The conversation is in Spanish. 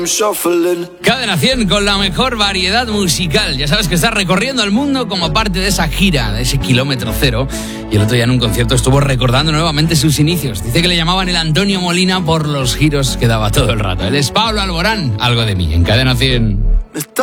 Cadena 100 con la mejor variedad musical. Ya sabes que está recorriendo el mundo como parte de esa gira, de ese kilómetro cero. Y el otro día en un concierto estuvo recordando nuevamente sus inicios. Dice que le llamaban el Antonio Molina por los giros que daba todo el rato. Él es Pablo Alborán, algo de mí, en Cadena 100.